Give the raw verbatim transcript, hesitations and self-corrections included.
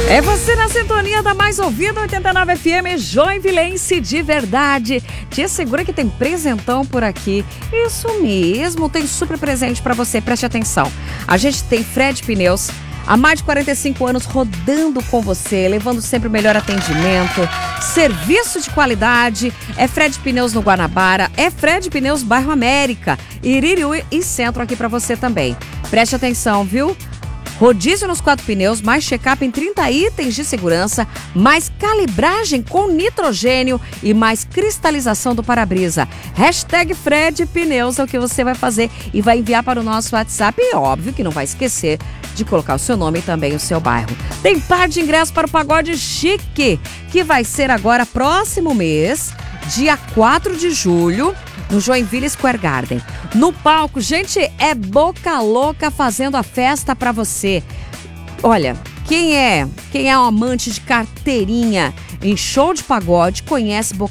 É você na sintonia da mais ouvida oitenta e nove F M, Joinvilense de verdade. Te assegura que tem presentão por aqui. Isso mesmo, tem super presente para você, preste atenção. A gente tem Fred Pneus, há mais de quarenta e cinco anos rodando com você, levando sempre o melhor atendimento, serviço de qualidade. É Fred Pneus no Guanabara, é Fred Pneus Bairro América, Iririú e Centro aqui para você também. Preste atenção, viu? Rodízio nos quatro pneus, mais check-up em trinta itens de segurança, mais calibragem com nitrogênio e mais cristalização do para-brisa. Hashtag Fred Pneus é o que você vai fazer e vai enviar para o nosso WhatsApp. E óbvio que não vai esquecer de colocar o seu nome e também o seu bairro. Tem par de ingressos para o Pagode Chique, que vai ser agora próximo mês, dia quatro de julho, no Joinville Square Garden. No palco, gente, é Boca Louca fazendo a festa pra você. Olha, quem é, quem é um amante de carteirinha em show de pagode, conhece Boca